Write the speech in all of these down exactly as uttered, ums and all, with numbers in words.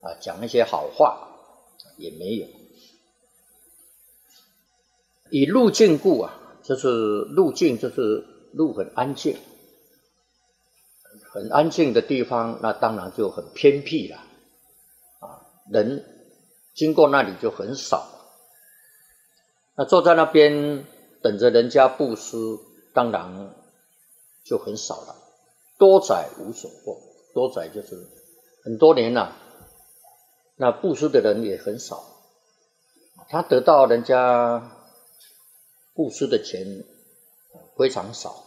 啊讲那些好话，也没有。以路境故啊，就是路境，就是路很安静，很安静的地方，那当然就很偏僻了，啊，人经过那里就很少。那坐在那边等着人家布施，当然就很少了。多载无所获，多载就是很多年了，那布施的人也很少，他得到人家布施的钱非常少。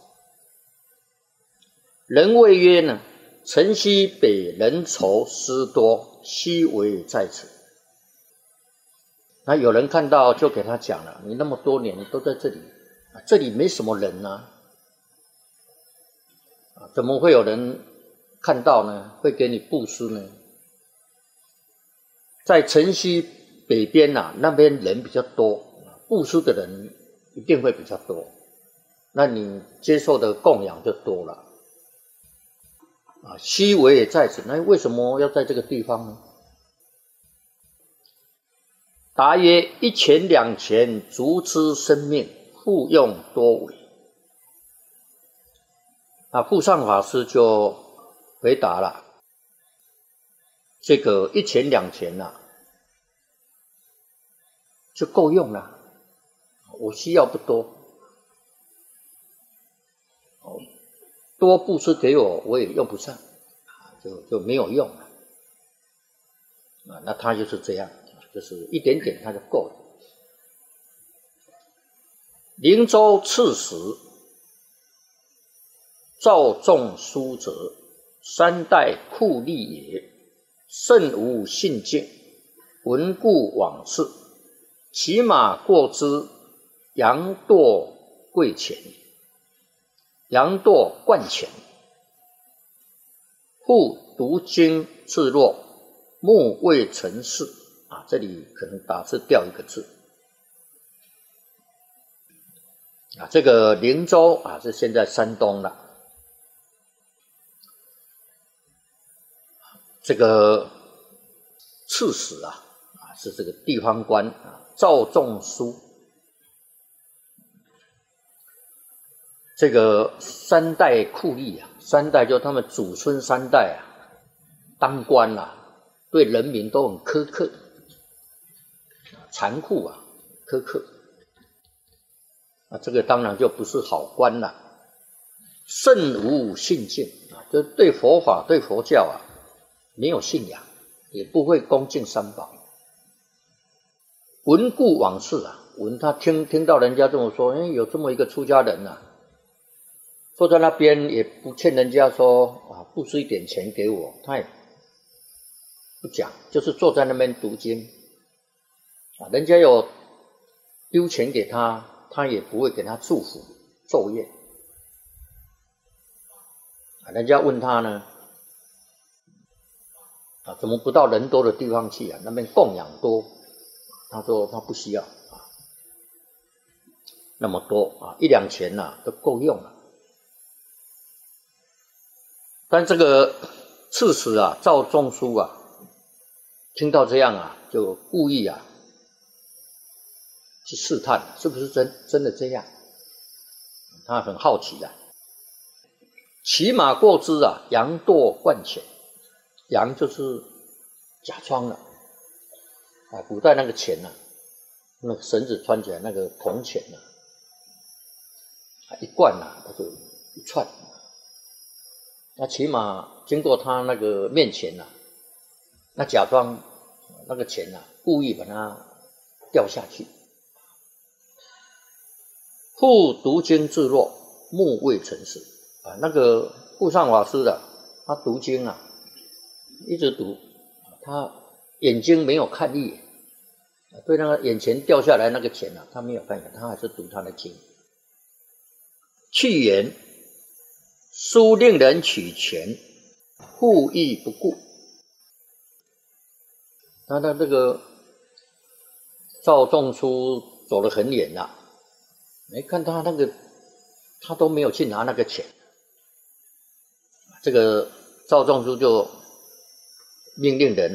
人谓曰呢，城西北人稠师多，悉为在此。那有人看到就给他讲了，你那么多年都在这里，这里没什么人啊，怎么会有人看到呢？会给你布施呢？在城西北边啊，那边人比较多，布施的人一定会比较多，那你接受的供养就多了。啊，悉为也在此，那为什么要在这个地方呢？答曰：一钱两钱，足之生命，复用多为。啊，富上法师就回答了，这个一钱两钱呐、啊，就够用了，我需要不多，多布施给我，我也用不上，就就没有用了。啊，那他就是这样，就是一点点他就够了。灵州刺史赵仲书者，三代酷吏也，甚无信敬，闻故往事，骑马过之，羊堕贵前，羊堕冠前，复读经自若，目未成事。啊，这里可能打字掉一个字。啊，这个灵州啊是现在山东了。这个刺史啊，啊是这个地方官啊，赵仲书。这个三代酷吏啊，三代就他们祖孙三代啊，当官啊，对人民都很苛刻。残酷啊，苛刻啊，这个当然就不是好官了。甚无信敬啊，就对佛法、对佛教啊没有信仰，也不会恭敬三宝。闻故往事啊，闻他听听到人家这么说，哎，有这么一个出家人啊，坐在那边也不欠人家说啊，布施一点钱给我，他也不讲，就是坐在那边读经。啊，人家有丢钱给他，他也不会给他祝福奏乐。啊，人家问他呢，啊，怎么不到人多的地方去啊？那边供养多。他说他不需要啊，那么多啊，一两钱呐、啊、都够用了。但这个刺史啊，赵仲书啊，听到这样啊，就故意啊。去试探是不是真真的这样，他很好奇啊。骑马过之啊，羊堕冠前，羊就是假装了啊，古代那个钱啊，那个绳子穿起来那个铜钱啊，一贯啊，他就一串，那骑马经过他那个面前啊，那假装那个钱啊，故意把它掉下去。复读经自若，目未成事啊。那个富上法师的，他读经啊，一直读，他眼睛没有看一眼，对那个眼前掉下来那个钱啊，他没有看一眼，他还是读他的经。去言，书令人取钱，复亦不顾。那他这个赵仲书走得很远了。没看他那个，他都没有去拿那个钱。这个赵仲书就命令人